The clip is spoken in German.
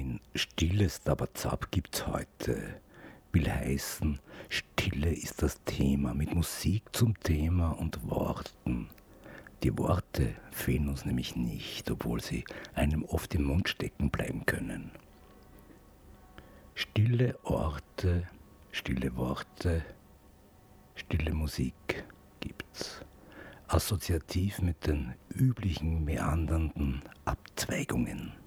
Ein stilles Dabazab gibt's heute. Will heißen, Stille ist das Thema, mit Musik zum Thema und Worten. Die Worte fehlen uns nämlich nicht, obwohl sie einem oft im Mund stecken bleiben können. Stille Orte, stille Worte, stille Musik gibt's. Assoziativ mit den üblichen meandernden Abzweigungen.